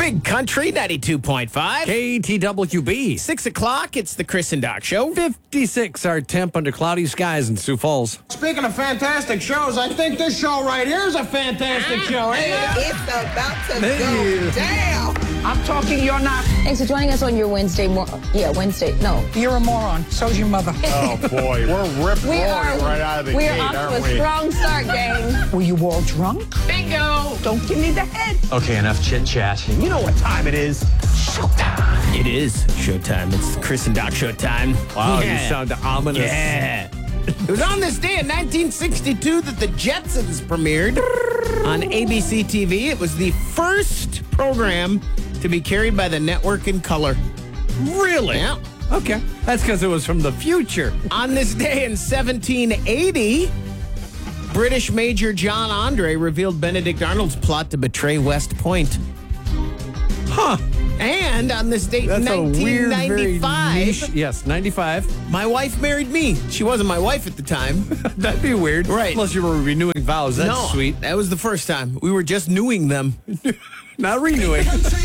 Big Country 92.5. KTWB. 6 o'clock, it's the Chris and Doc Show. 56 our temp under cloudy skies in Sioux Falls. Speaking of fantastic shows, I think this show right here is a fantastic show. Hey, It's about to go down. I'm talking, you're not. Thanks for joining us on your Wednesday. Wednesday. No. You're a moron. So's your mother. Oh, boy. We're rip roaring right out of the We gate, are off aren't to a we? strong start, gang. Were you all drunk? Bingo. Don't give me the head. Okay, enough chit-chat. You know what time it is. It is showtime. It's the Chris and Doc Showtime. Wow, Yeah. you sound ominous. Yeah. It was on this day in 1962 that the Jetsons premiered on ABC TV. It was the first program to be carried by the network in color. Really? Yeah. Okay. That's because it was from the future. On this day in 1780, British Major John Andre revealed Benedict Arnold's plot to betray West Point. Huh. And on this date in That's a weird, very 1995, niche. Yes, 95. my wife married me. She wasn't my wife at the time. That'd be weird. Right. Unless you were renewing vows. That's No, sweet. That was the first time. We were just newing them. Not renewing.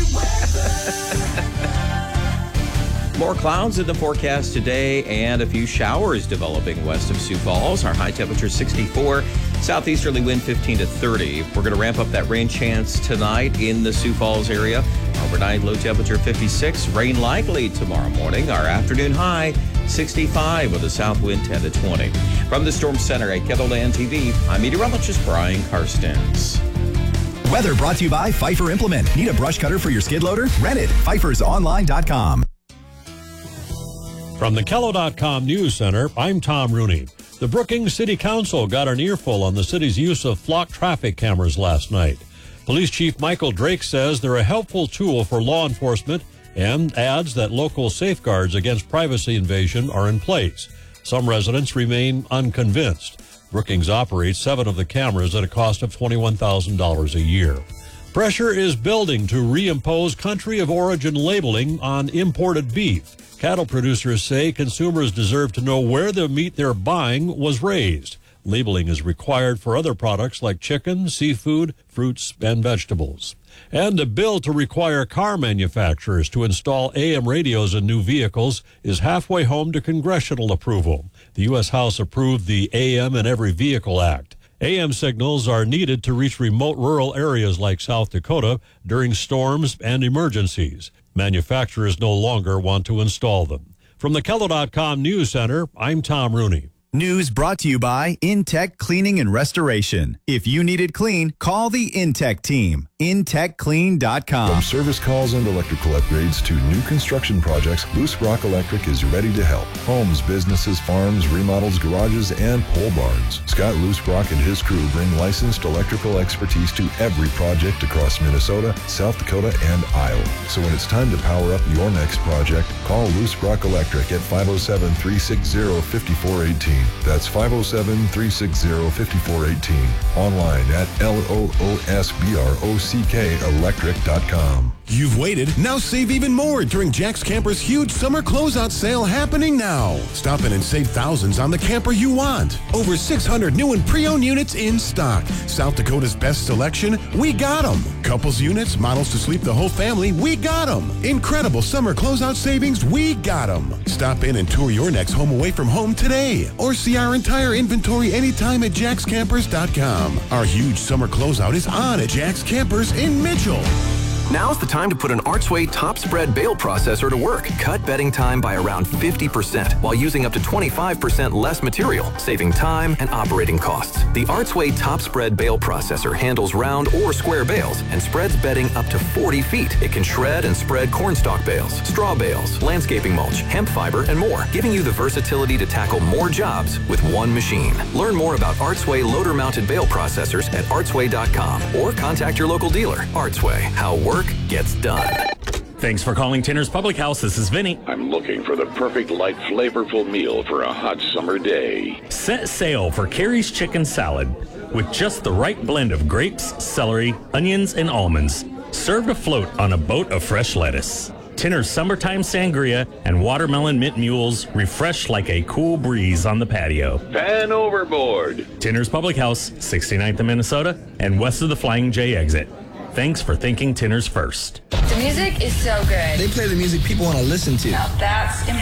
More clouds in the forecast today and a few showers developing west of Sioux Falls. Our high temperature 64, southeasterly wind 15 to 30. We're going to ramp up that rain chance tonight in the Sioux Falls area. Overnight low temperature 56, rain likely tomorrow morning. Our afternoon high 65 with a south wind 10 to 20. From the Storm Center at KETHLAND TV, I'm meteorologist Brian Karstens. Weather brought to you by Pfeiffer Implement. Need a brush cutter for your skid loader? Rent it. PfeiffersOnline.com. From the Kello.com News Center, I'm Tom Rooney. The Brookings City Council got an earful on the city's use of flock traffic cameras last night. Police Chief Michael Drake says they're a helpful tool for law enforcement and adds that local safeguards against privacy invasion are in place. Some residents remain unconvinced. Brookings operates 7 of the cameras at a cost of $21,000 a year. Pressure is building to reimpose country of origin labeling on imported beef. Cattle producers say consumers deserve to know where the meat they're buying was raised. Labeling is required for other products like chicken, seafood, fruits, and vegetables. And a bill to require car manufacturers to install AM radios in new vehicles is halfway home to congressional approval. The U.S. House approved the AM in Every Vehicle Act. AM signals are needed to reach remote rural areas like South Dakota during storms and emergencies. Manufacturers no longer want to install them. From the Kello.com News Center, I'm Tom Rooney. News brought to you by Intech Cleaning and Restoration. If you need it clean, call the Intech team. IntechClean.com. From service calls and electrical upgrades to new construction projects, Loose Rock Electric is ready to help. Homes, businesses, farms, remodels, garages, and pole barns. Scott Loose Rock and his crew bring licensed electrical expertise to every project across Minnesota, South Dakota, and Iowa. So when it's time to power up your next project, call Loose Rock Electric at 507-360-5418. That's 507-360-5418. Online at LOOSBROCKelectric.com. You've waited. Now save even more during Jack's Camper's huge summer closeout sale happening now. Stop in and save thousands on the camper you want. Over 600 new and pre-owned units in stock. South Dakota's best selection, we got them. Couples units, models to sleep the whole family, we got them. Incredible summer closeout savings, we got them. Stop in and tour your next home away from home today. Or see our entire inventory anytime at jackscampers.com. Our huge summer closeout is on at Jack's Campers in Mitchell. Now's the time to put an Archway top spread bale processor to work. Cut bedding time by around 50% while using up to 25% less material, saving time and operating costs. The Archway top spread bale processor handles round or square bales and spreads bedding up to 40 feet. It can shred and spread cornstalk bales, straw bales, landscaping mulch, hemp fiber, and more, giving you the versatility to tackle more jobs with one machine. Learn more about Archway loader-mounted bale processors at archway.com or contact your local dealer. Archway, how work gets done. Thanks for calling Tinner's Public House. This is Vinny. I'm looking for the perfect light, flavorful meal for a hot summer day. Set sail for Carrie's Chicken Salad with just the right blend of grapes, celery, onions, and almonds. Served afloat on a boat of fresh lettuce. Tinner's Summertime Sangria and Watermelon Mint Mules refresh like a cool breeze on the patio. Pan overboard. Tinner's Public House, 69th in Minnesota and west of the Flying J exit. Thanks for thinking Tinner's first. The music is so good. They play the music people want to listen to. Now that's impressive.